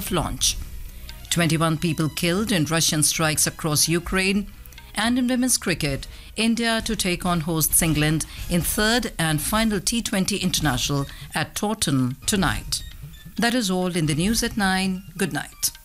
soft launch. 21 people killed in Russian strikes across Ukraine. And in women's cricket, India to take on hosts England in third and final T20 International at Taunton tonight. That is all in the news at 9. Good night.